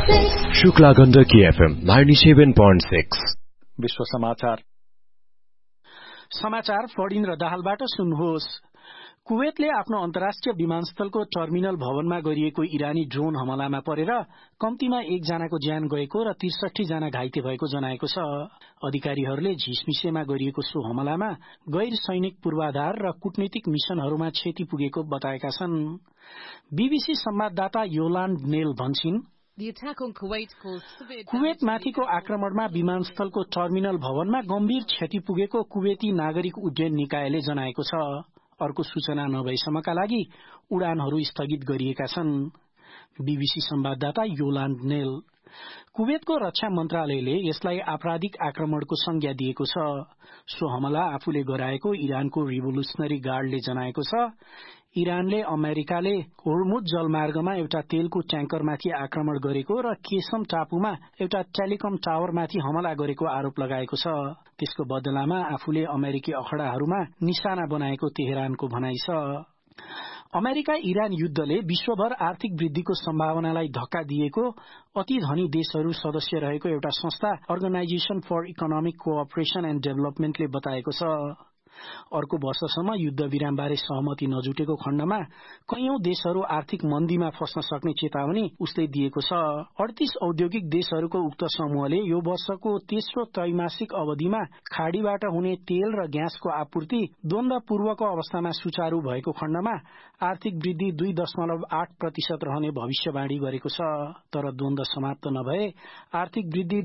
Shukla Gandaki FM 97.6। विश्व समाचार फडिन्द्र दाहालबाट सुन्नुहोस्। कुवेतले आफ्नो अन्तर्राष्ट्रिय विमानस्थलको टर्मिनल भवनमा गरिएको इरानी ड्रोन हमलामा परेर कम्तीमा एकजनाको ज्यान गएको र 63 जना घाइते भएको जनाएको छ। अधिकारीहरूले झिसमिसेमा गरिएको सो हमलामा गैर सैनिक पूर्वाधार र कूटनीतिक मिशनहरूमा क्षति पुगेको बताएका छन्। बीबीसी संवाददाता योलान्ड नेल भन्छन्, कुवेतमाथिको आक्रमणमा विमानस्थलको टर्मिनल भवनमा गम्भीर क्षति पुगेको कुवेती नागरिक उड्डयन निकायले जनाएको छ। अर्को सूचना नभएसम्मका लागि उडानहरू स्थगित गरिएका छन्। बीबीसी संवाददाता योलान्ड नेल। कुवेतको रक्षा मन्त्रालयले यसलाई आपराधिक आक्रमणको संज्ञा दिएको छ। सो हमला आफूले गराएको इरानको रिभोल्युसनरी गार्डले जनाएको छ। इरानले अमेरिकाले होर्मुज जलमार्गमा एउटा तेलको ट्याङ्करमाथि आक्रमण गरेको र केसम टापुमा एउटा टेलिकम टावरमाथि हमला गरेको आरोप लगाएको छ। त्यसको बदलामा आफूले अमेरिकी अखडाहरूमा निशाना बनाएको तेहरानको भनाइ छ। अमेरिका इरान युद्धले विश्वभर आर्थिक वृद्धिको सम्भावनालाई धक्का दिएको अति धनी देशहरू सदस्य रहेको एउटा संस्था organisation for economic cooperation and डेभलपमेन्टले बताएको छ। अर्को वर्षसम्म युद्ध विरामबारे सहमति नजुटेको खण्डमा कैयौं देशहरू आर्थिक मन्दीमा फस्न सक्ने चेतावनी उसले दिएको छ। 38 औद्योगिक देशहरूको उक्त समूहले यो वर्षको तेस्रो त्रैमासिक अवधिमा खाडीबाट हुने तेल र ग्यासको आपूर्ति द्वन्द्वपूर्वको अवस्थामा सुचारू भएको खण्डमा आर्थिक वृद्धि 2.8% रहने भविष्यवाणी गरेको छ। तर द्वन्द्व समाप्त नभए आर्थिक वृद्धि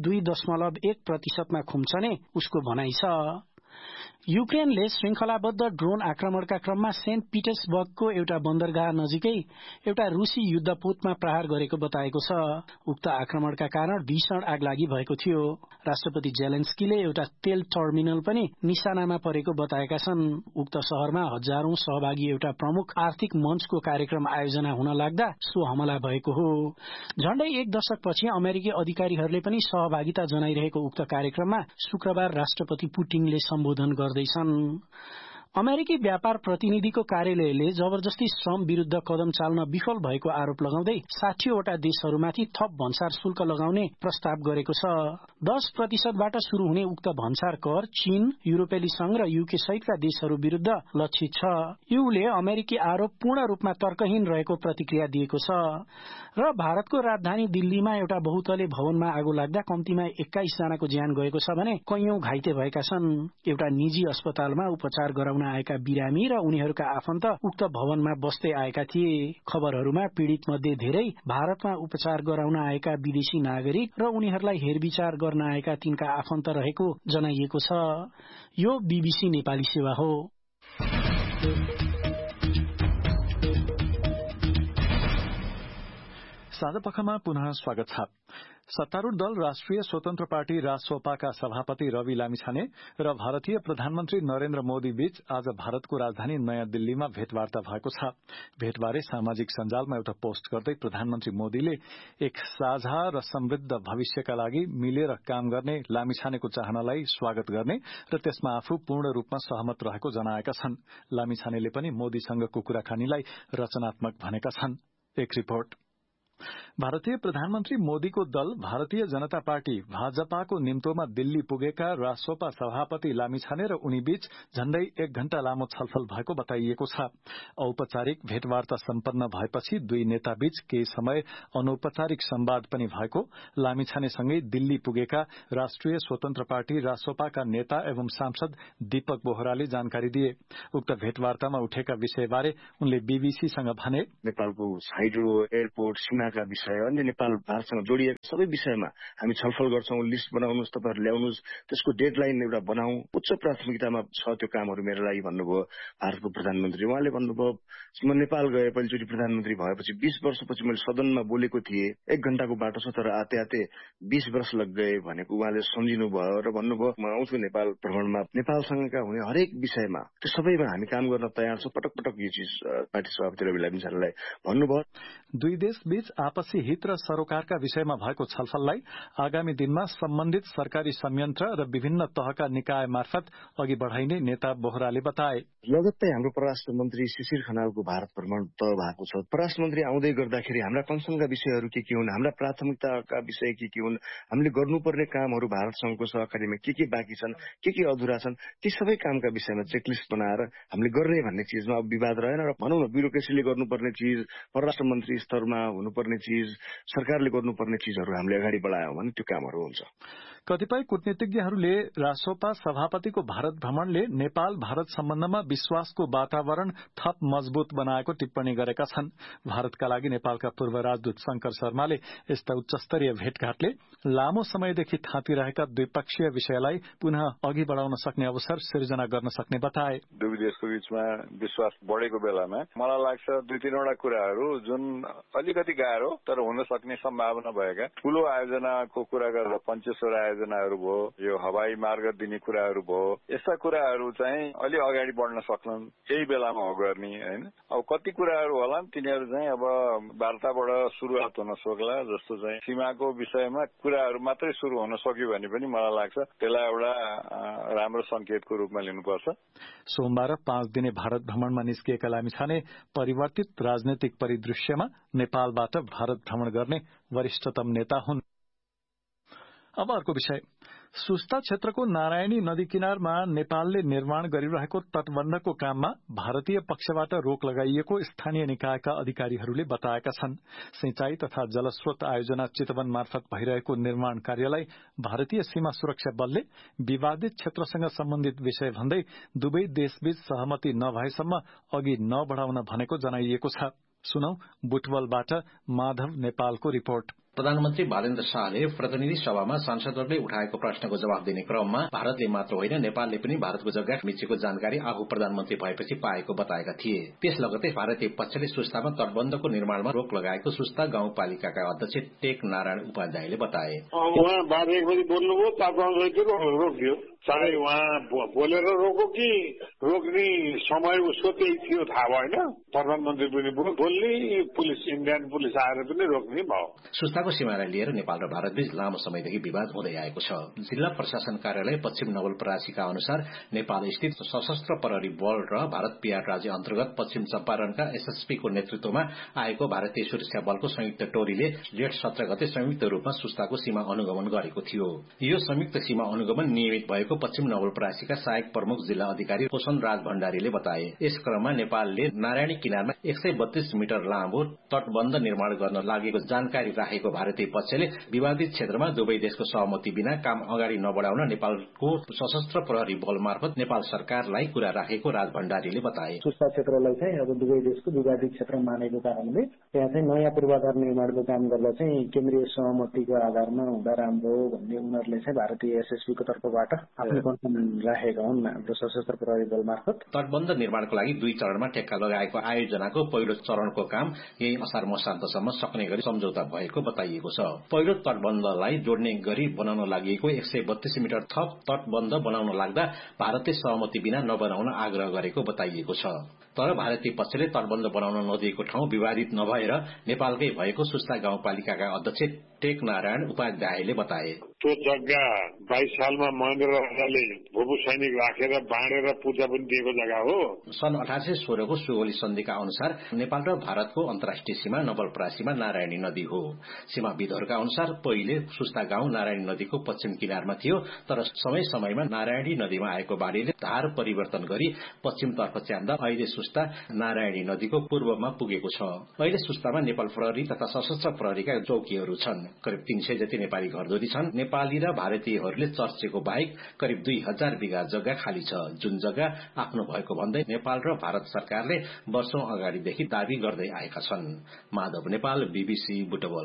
2.1% मा खुम्चने उसको भनाइ छ। युक्रेनले श्रृंखलाबद्ध ड्रोन आक्रमणका क्रममा सेन्ट पिटर्सबर्गको एउटा बन्दरगाह नजिकै एउटा रूसी युद्धपोतमा प्रहार गरेको बताएको छ। उक्त आक्रमणका कारण भीषण आगलागी भएको थियो। राष्ट्रपति जेलेन्स्कीले एउटा तेल टर्मिनल पनि निशानामा परेको बताएका छन्। उक्त शहरमा हजारौं सहभागी एउटा प्रमुख आर्थिक मञ्चको कार्यक्रम आयोजना हुन लाग्दा सो हमला भएको हो। झण्डै एक दशकपछि अमेरिकी अधिकारीहरूले पनि सहभागिता जनाइरहेको उक्त कार्यक्रममा शुक्रबार राष्ट्रपति पुटिनले सम्बोधन गर्दैछन्। अमेरिकी व्यापार प्रतिनिधिको कार्यालयले जबरजस्ती श्रम विरूद्ध कदम चाल्न विफल भएको आरोप लगाउँदै 60 वटा देशहरूमाथि थप भन्सार शुल्क लगाउने प्रस्ताव गरेको छ। 10% शुरू हुने उक्त भन्सार कर चीन, युरोपेली संघ र युके सहितका देशहरू विरूद्ध लक्षित छ। यूले अमेरिकी आरोप पूर्ण रूपमा तर्कहीन रहेको प्रतिक्रिया दिएको छ। र भारतको राजधानी दिल्लीमा एउटा बहुतले भवनमा आगो लाग्दा कम्तीमा 21 जनाको ज्यान गएको छ भने कैयौं घाइते भएका छन्। एउटा निजी अस्पतालमा उपचार गराउन आएका बिरामी र उनीहरूका आफन्त उक्त भवनमा बस्दै आएका थिए। खबरहरूमा पीड़ित मध्ये धेरै भारतमा उपचार गराउन आएका विदेशी नागरिक र उनीहरूलाई हेरविचार गर्न आएका तिनका आफन्त रहेको जनाइएको छ। यो बीबीसी नेपाली सेवा हो। साँझपखमा पुनः स्वागत छ। सत्तारूढ़ दल राष्ट्रिय स्वतन्त्र पार्टी रासोपाका सभापति रवि लामिछाने र भारतीय प्रधानमन्त्री नरेन्द्र मोदी बीच आज भारतको राजधानी नयाँ दिल्लीमा भेटवार्ता भएको छ। भेटबारे सामाजिक सञ्जालमा एउटा पोस्ट गर्दै प्रधानमन्त्री मोदीले एक साझा र समृद्ध भविष्यका लागि मिलेर काम गर्ने लामिछानेको चाहनालाई स्वागत गर्ने र त्यसमा आफू पूर्ण रूपमा सहमत रहेको जनाएका छन्। लामिछानेले पनि मोदीसँगको कुराकानीलाई रचनात्मक भनेका छन्। एक रिपोर्ट। भारतीय प्रधानमन्त्री मोदीको दल भारतीय जनता पार्टी भाजपाको निम्तोमा दिल्ली पुगेका रासोपा सभापति लामिछाने र उनी बीच झण्डै 1 घण्टा लामो छलफल भएको बताइएको छ। औपचारिक भेटवार्ता सम्पन्न भएपछि दुई नेता बीच केही समय अनौपचारिक संवाद पनि भएको लामिछानेसँगै दिल्ली पुगेका राष्ट्रिय स्वतन्त्र पार्टी रासोपाका नेता एवं सांसद दीपक बोहराले जानकारी दिए। उक्त भेटवार्तामा उठेका विषयबारे उनले बीबीसीसँग भने, नेपालको हाइड्रो एयरपोर्ट सीमाका विषय अन्य नेपाल भारतसँग जोडिएका सबै विषयमा हामी छलफल गर्छौं। लिस्ट बनाउनुहोस्, तपाईहरु ल्याउनुहोस्, त्यसको डेडलाइन एउटा बनाऊ। उच्च प्राथमिकतामा छ त्यो कामहरू मेरो लागि भन्नुभयो भारतको प्रधानमन्त्री। उहाँले भन्नुभयो, म नेपाल गए पहिलोचोटि प्रधानमन्त्री भएपछि 20 वर्षपछि मैले सदनमा बोलेको थिएँ, 1 घण्टाको बाटो छ तर आते आते 20 वर्ष लग गए भनेको उहाँले सम्झिनु भयो र भन्नुभयो, म आउँछु नेपाल भ्रमणमा। नेपालसँगका हुने हरेक विषयमा त्यो सबैमा हामी काम गर्न तयार छौं। पटक पटक यो चीज पार्टी सभापति रवि लामिछानेलाई भन्नुभयो। दुई देश बीच आपसी हित र सरोकारका विषयमा भएको छलफललाई आगामी दिनमा सम्बन्धित सरकारी संयन्त्र र विभिन्न तहका निकाय मार्फत अघि बढ़ाइने नेता बोहराले बताए। लगत्तै हाम्रो परराष्ट्र मन्त्री शिशिर खनालको भारत भ्रमण तय भएको छ। परराष्ट्र मन्त्री आउँदै गर्दाखेरि हाम्रा कन्सर्नका विषयहरू के हुन्, हाम्रा प्राथमिकताका विषय के हुन्, हामीले गर्नुपर्ने कामहरू भारतसँगको सहकारीमा के बाँकी छन्, के अधुरा छन्, ती सबै कामका विषयमा चेकलिस्ट बनाएर हामीले गर्ने भन्ने चिजमा अब विवाद रहेन र भनौँ न ब्युरोक्रेसीले गर्नुपर्ने चिज, परराष्ट्र मन्त्री स्तरमा हुनुपर्ने चिज, सरकारले गर्नुपर्ने चिजहरू हामीले अगाडि बढायौं भने त्यो कामहरू हुन्छ। कतिपय कूटनीतिज्ञहरूले रासोपा सभापतिको भारत भ्रमणले नेपाल भारत सम्बन्धमा विश्वासको वातावरण थप मजबूत बनाएको टिप्पणी गरेका छन्। भारतका लागि नेपालका पूर्व राजदूत शंकर शर्माले यस्ता उच्चस्तरीय भेटघाटले लामो समयदेखि थापिरहेका द्विपक्षीय विषयलाई पुनः अघि बढ़ाउन सक्ने अवसर सिर्जना गर्न सक्ने बताए। दुवै देशको बीचमा विश्वास बढ़ेको बेलामा मलाई लाग्छ दुई तीनवटा कुराहरू जुन अलिकति गाह्रो तर हुन सक्ने सम्भावना भएका ठूलो आयोजनाको कुरा गर्दा पञ्चेश्वर आयोजनाहरू भयो, यो हवाई मार्ग दिने कुराहरू भयो, यस्ता कुराहरू चाहिँ अलि अगाडि बढ्न सक्छन्। यही बेलामा हो गर्ने हैन। अब कति कुराहरू होला तिनीहरू चाहिँ अब वार्ताबाट सुरुवात हुन सक्ला। जस्तो चाहिँ सीमाको विषयमा कुराहरू मात्रै सुरु हुन सक्यो भने पनि मलाई लाग्छ त्यसलाई एउटा राम्रो संकेतको रूपमा लिनुपर्छ। सोमबार 5 दिने भारत भ्रमणमा निस्किएका लामिछाने परिवर्तित राजनैतिक परिदृश्यमा नेपालबाट भारत भ्रमण गर्ने वरिष्ठतम नेता हुन्। अब अर्को विषय, सुस्ता क्षेत्रको नारायणी नदी किनारमा नेपालले निर्माण गरिरहेको तटबन्धको काममा भारतीय पक्षबाट रोक लगाइएको स्थानीय निकायका अधिकारीहरूले बताएका छन्। सिंचाई तथा जलस्रोत आयोजना चितवन मार्फत भइरहेको निर्माण कार्यलाई भारतीय सीमा सुरक्षा बलले विवादित क्षेत्रसँग सम्बन्धित विषय भन्दै दुवै देशबीच सहमति नभएसम्म अघि नबढ़ाउन भनेको जनाइएको छ। सुनौ बुटवलबाट माधव नेपालको रिपोर्ट। प्रधानमन्त्री बालेन्द्र शाहले प्रतिनिधि सभामा सांसदहरूले उठाएको प्रश्नको जवाफ दिने क्रममा भारतले मात्र होइन नेपालले पनि भारतको जग्गा मिचेको जानकारी आफू प्रधानमन्त्री भएपछि पाएको बताएका थिए। त्यस लगतै भारतीय पक्षले सुस्तामा तटबन्धको निर्माणमा रोक लगाएको सुस्ता गाउँपालिकाका अध्यक्ष टेक नारायण उपाध्यायले बताए। उहाँ 12 बजी बोल्नुभयो, तटबन्ध रोकियो। चाहे उहाँ बोलेर रोको कि रोक्ने समय उसको त्यही थियो थाहा भएन। प्रधानमन्त्री पनि बोल्ने, पुलिस इन्डियन पुलिस आएर पनि रोक्ने भयो। सुस्ताको सीमालाई लिएर नेपाल र भारतबीच लामो समयदेखि विवाद हुँदै आएको छ। जिल्ला प्रशासन कार्यालय पश्चिम नवलपरासीका अनुसार नेपाल स्थित सशस्त्र प्रहरी बल र भारत बिहार राज्य अन्तर्गत पश्चिम चम्पारणका एसएसपीको नेतृत्वमा आएको भारतीय सुरक्षा बलको संयुक्त टोलीले जेठ 17 गते संयुक्त रूपमा सुस्ताको सीमा अनुगमन गरेको थियो। यो संयुक्त सीमा अनुगमन नियमित भएको पश्चिम नवलपरासीका सहायक प्रमुख जिल्ला अधिकारी पोषण राज भण्डारीले बताए। यस क्रममा नेपालले नारायणी किनारमा 132 मिटर लामो तटबन्ध निर्माण गर्न लागेको जानकारी राखेको भारतीय पक्षले विवादित क्षेत्रमा दुवै देशको सहमति बिना काम अगाडि नबढाउन नेपालको सशस्त्र प्रहरी बल मार्फत नेपाल सरकारलाई कुरा राखेको राज भण्डारीले बताए। सुस्ता क्षेत्रलाई चाहिँ अब दुवै देशको विवादित क्षेत्र मानेको कारणले त्यहाँ चाहिँ नयाँ पूर्वाधार निर्माणको काम गर्दा चाहिँ केन्द्रीय सहमतिको आधारमा हुँदा राम्रो हो भन्ने उनीहरूले चाहिँ भारतीय एसएसपीको तर्फबाट आफ्नो कन्सर्न राखेका हुन् हाम्रो सशस्त्र प्रहरी बल मार्फत। तटबन्ध निर्माणको लागि 2 चरणमा ठेक्का लगाएको आयोजनाको पहिलो चरणको काम यही असार मसान्तसम्म सक्ने गरी सम्झौता भएको बताइएको छ। पहिलो तटबन्धलाई जोड्ने गरी बनाउन लागि 132 मिटर थप तटबन्ध बनाउन लाग्दा भारतीय सहमति बिना नबनाउन आग्रह गरेको बताइएको छ। तर भारतीय पक्षले तटबन्ध बनाउन नदिएको ठाउँ विवादित नभएर नेपालकै भएको सुस्ता गाउँपालिकाका अध्यक्ष टेक नारायण उपाध्यायले बताए। त्यो जग्गा 22 सालमा महेन्द्र राजाले भूभू सैनिक राखेर बाँडेर पूजा पनि दिएको जग्गा हो। सन् 1816 को सुगोली सन्धिका अनुसार नेपाल र भारतको अन्तर्राष्ट्रिय सीमा नवलपरासीमा नारायणी नदी हो। सीमाविदहरूका अनुसार पहिले सुस्ता गाउँ नारायणी नदीको पश्चिम किनारमा थियो, तर समय समयमा नारायणी नदीमा आएको बाढीले धार परिवर्तन गरी पश्चिमतर्फ च्याम्दा अहिले सुस्ता नारायणी नदीको पूर्वमा पुगेको छ। अहिले सुस्तामा नेपाल प्रहरी तथा सशस्त्र प्रहरीका चौकीहरू छन्। करिब 300 जति नेपाली घरधुरी छन्। नेपाली र भारतीयहरूले चर्चेको बाहेक करिब 2000 बिघा जग्गा खाली छ, जुन जग्गा आफ्नो भएको भन्दै नेपाल र भारत सरकारले वर्षौं अगाडिदेखि दावी गर्दै आएका छन्। माधव नेपाल, बीबीसी बुटवल।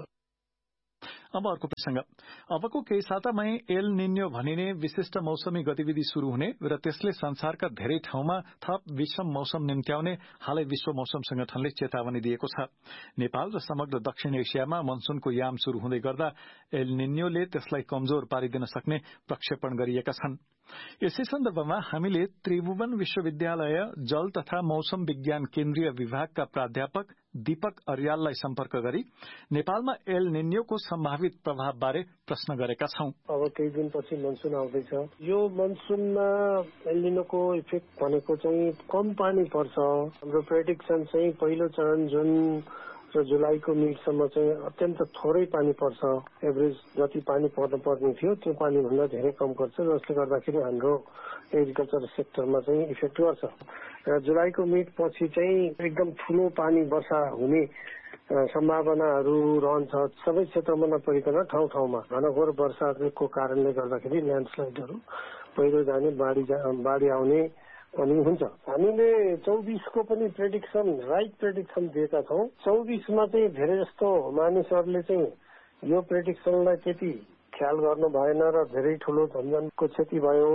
अब अर्को प्रसंग, अबको केही सातामै एल निन्यो भनिने विशिष्ट मौसमी गतिविधि शुरू हुने र त्यसले संसारका धेरै ठाउँमा थप विषम मौसम निम्त्याउने हालै विश्व मौसम संगठनले चेतावनी दिएको छ। नेपाल र समग्र दक्षिण एसियामा मनसूनको याम शुरू हुँदै गर्दा एल निन्योले त्यसलाई कमजोर पारिदिन सक्ने प्रक्षेपण गरिएका छन्। यसै सन्दर्भमा हामीले त्रिभुवन विश्वविद्यालय जल तथा मौसम विज्ञान केन्द्रीय विभागका प्राध्यापक दीपक अर्याललाई सम्पर्क गरी नेपालमा एल निन्योको सम्भावित प्रभावबारे प्रश्न गरेका छौं। अब केही दिनपछि मनसुन आउँदैछ। यो मनसुनमा एल निनोको इफेक्ट भनेको चाहिँ कम पानी पर्छ। हाम्रो प्रेडिक्सन चाहिँ पहिलो चरण जुन र जुलाईको मिडसम्म चाहिँ अत्यन्त थोरै पानी पर्छ। एभरेज जति पानी पर्नुपर्ने थियो त्यो पानी भन्दा धेरै कम पर्छ, जसले गर्दाखेरि हाम्रो एग्रिकल्चर सेक्टरमा चाहिँ इफेक्ट गर्छ। र जुलाईको मिड पछि चाहिँ एकदम ठूलो पानी वर्षा हुने सम्भावनाहरू रहन्छ। सबै क्षेत्रमा नपरिकन ठाउँ ठाउँमा घनघोर वर्षाको कारणले गर्दाखेरि ल्यान्डस्लाइडहरू, पहिरो जाने, बाढी आउने पनि हुन्छ। हामीले 24 को पनि प्रेडिक्सन राइट प्रेडिक्सन दिएका छौं। 24 मा चाहिँ धेरै जस्तो मानिसहरूले चाहिँ यो प्रेडिक्सनलाई त्यति ख्याल गर्नु भएन र धेरै ठूलो धनजनको क्षति भयो।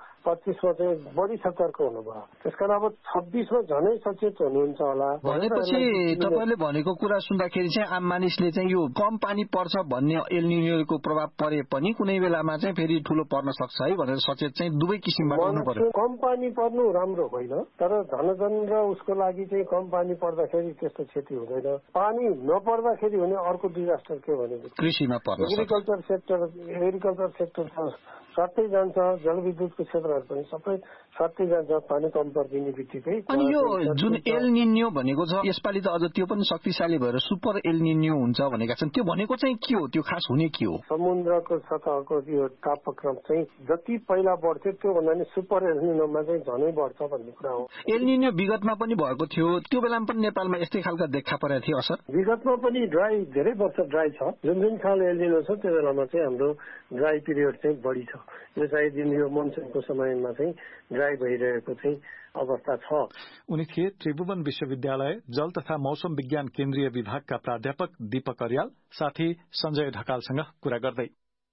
25 मा चाहिँ बढी सतर्क हुनुभयो। त्यसकारण अब 26 मा झनै सचेत हुनुहुन्छ होला। भनेपछि तपाईले भनेको कुरा सुन्दाखेरि चाहिँ आम मानिसले चाहिँ यो कम पानी पर्छ भन्ने एल निनोको प्रभाव परे पनि कुनै बेलामा चाहिँ फेरि ठूलो पर्न सक्छ है भनेर सचेत चाहिँ दुवै किसिमबाट हुनु पर्यो। कम पानी पर्नु राम्रो होइन, तर धनजन र उसको लागि चाहिँ कम पानी पर्दाखेरि त्यस्तो क्षति हुँदैन। पानी नपर्दाखेरि हुने अर्को डिजास्टर के भनेको कृषिमा पर्छ। एग्रिकल्चर सेक्टर सट्टै जान्छ। जलविद्युतको क्षेत्रहरू पनि सबै सट्टै जान्छ पानी कम पर्दिने बित्तिकै। अनि यो जुन एल निन्यो भनेको छ यसपालि त अझ त्यो पनि शक्तिशाली भएर सुपर एल निन्यो हुन्छ भनेका छन्। त्यो भनेको चाहिँ के हो? त्यो खास हुने के हो? समुद्रको सतहको यो तापक्रम चाहिँ जति पहिला बढ्थ्यो त्यो भन्दा नि सुपर एल निनोमा चाहिँ झनै बढ्छ भन्ने कुरा हो। एल निन्यो विगतमा पनि भएको थियो, त्यो बेलामा पनि नेपालमा यस्तै खालका देखा परेको थियो असर? विगतमा पनि ड्राई, धेरै वर्ष ड्राई छ। जुन साल एल निनो छ त्यो बेलामा चाहिँ हाम्रो ड्राई पिरियड चाहिँ बढी छ। यो चाहिँ दिन यो मनसुनको समयमा चाहिँ ड्राई भइरहेको चाहिँ अवस्था छ। उनी थिए त्रिभुवन विश्वविद्यालय जल तथा मौसम विज्ञान केन्द्रीय विभागका प्राध्यापक दीपक अर्याल, साथी संजय ढकालसँग कुरा गर्दै।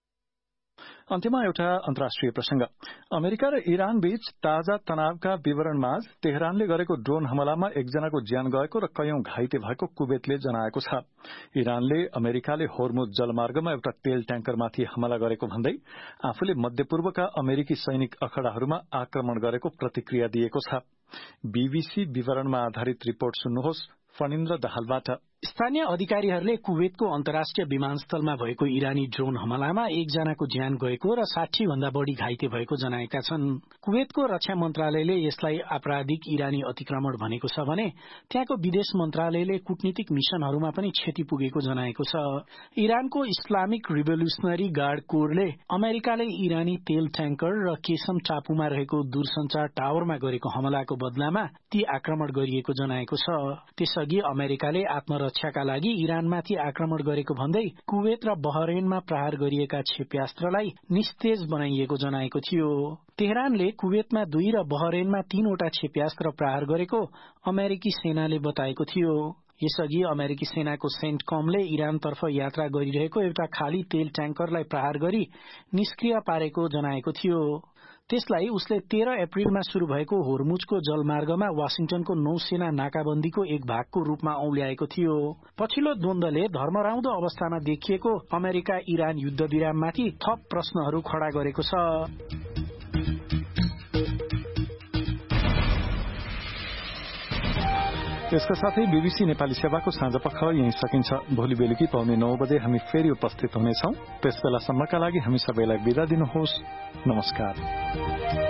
अन्त्यमा एउटा अन्तर्राष्ट्रिय प्रसंग। अमेरिका र इरान बीच ताजा तनावका विवरणमा तेहरानले गरेको ड्रोन हमलामा एकजनाको ज्यान गएको र कयौं घाइते भएको कुवेतले जनाएको छ। इरानले अमेरिकाले होर्मुज जलमार्गमा एउटा तेल ट्याङ्करमाथि हमला गरेको भन्दै आफूले मध्यपूर्वका अमेरिकी सैनिक अखडाहरूमा आक्रमण गरेको प्रतिक्रिया दिएको छ। बीबीसी विवरणमा आधारित रिपोर्ट सुन्नुहोस् फणिन्द्र दाहालबाट। स्थानीय अधिकारीहरूले कुवेतको अन्तर्राष्ट्रिय विमानस्थलमा भएको इरानी ड्रोन हमलामा एकजनाको ज्यान गएको र 60 भन्दा बढ़ी घाइते भएको जनाएका छन्। कुवेतको रक्षा मन्त्रालयले यसलाई आपराधिक इरानी अतिक्रमण भनेको छ भने त्यहाँको विदेश मन्त्रालयले कूटनीतिक मिशनहरूमा पनि क्षति पुगेको जनाएको छ। इरानको इस्लामिक रिभोल्युसनरी गार्ड कोरले अमेरिकाले इरानी तेल ट्याङ्कर र केसम टापुमा रहेको दूरसञ्चार टावरमा गरेको हमलाको बदलामा ती आक्रमण गरिएको जनाएको छ। त्यसअघि अमेरिकाले आत्मरक्षाका लागि इरानमाथि आक्रमण गरेको भन्दै कुवेत र बहरेनमा प्रहार गरिएका क्षेप्यास्त्रलाई निस्तेज बनाइएको जनाएको थियो। तेहरानले कुवेतमा 2 र बहरेनमा 3 वटा क्षेप्यास्त्र प्रहार गरेको अमेरिकी सेनाले बताएको थियो। यसअघि अमेरिकी सेनाको सेन्टकमले इरानतर्फ यात्रा गरिरहेको एउटा खाली तेल ट्याङ्करलाई प्रहार गरी निष्क्रिय पारेको जनाएको थियो। त्यसलाई उसले 13 अप्रिलमा शुरू भएको होर्मुजको जलमार्गमा वाशिंटनको नौसेना नाकाबन्दीको एक भागको रूपमा औल्याएको थियो। पछिल्लो द्वन्द्वले धर्मराउँदो अवस्थामा देखिएको अमेरिका इरान युद्ध विराममाथि थप प्रश्नहरू खड़ा गरेको छ। यसका साथै बीबीसी नेपाली सेवाको साँझपख यही सकिन्छ। भोलि बेलुकी पाउने 9 बजे हामी फेरि उपस्थित हुनेछौं। त्यसबेलासम्मका लागि हामी सबैलाई बिदा दिनुहोस्। नमस्कार।